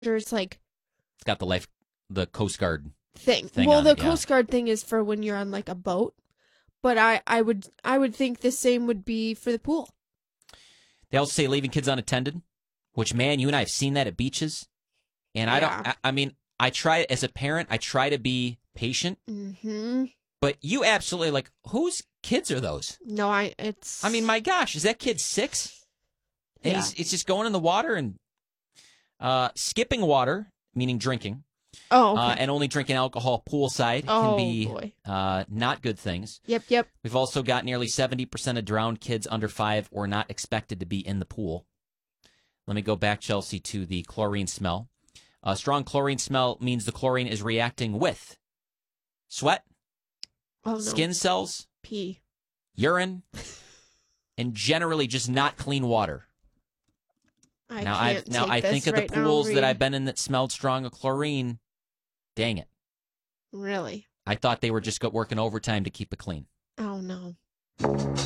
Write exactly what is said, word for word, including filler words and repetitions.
There's like It's got the life, the Coast Guard thing. thing well, on the it, yeah. Coast Guard thing is for when you're on like a boat, but I, I would I would think the same would be for the pool. They also say leaving kids unattended, which, man, you and I have seen that at beaches. And I Yeah. don't, I, I mean, I try, as a parent, I try to be patient, Mm-hmm. but you absolutely, like, whose kids are those? No, I it's. I mean, my gosh, is that kid six? And Yeah. he's, he's just going in the water and uh, skipping water, meaning drinking, oh, okay. uh, and only drinking alcohol poolside oh can be boy. uh, not good things. Yep, yep. We've also got nearly seventy percent of drowned kids under five were not expected to be in the pool. Let me go back, Chelsea, to the chlorine smell. A strong chlorine smell means the chlorine is reacting with sweat, Oh no. skin cells, Pee. urine, and generally just not clean water. I now, can't I've, now take I this think of right the now, pools that Reed. I've been in that smelled strong of chlorine. Dang it. Really? I thought they were just go- working overtime to keep it clean. Oh no.